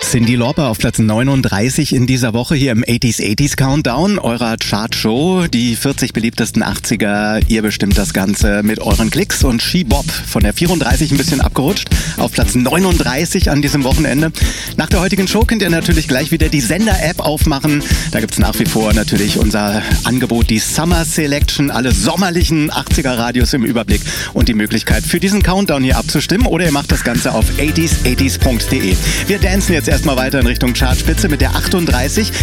Cyndi Lauper auf Platz 39 in dieser Woche hier im 80s Countdown, eurer Chartshow. Die 40 beliebtesten 80er, ihr bestimmt das Ganze mit euren Klicks. Und She-Bop von der 34 ein bisschen abgerutscht auf Platz 39 an diesem Wochenende. Nach der heutigen Show könnt ihr natürlich gleich wieder die Sender-App aufmachen. Da gibt's nach wie vor natürlich unser Angebot, die Summer Selection, alle sommerlichen 80er-Radios im Überblick und die Möglichkeit für diesen Countdown hier abzustimmen. Oder ihr macht das Ganze auf 80s.de. Wir dancen jetzt erstmal weiter in Richtung Chartspitze mit der 38.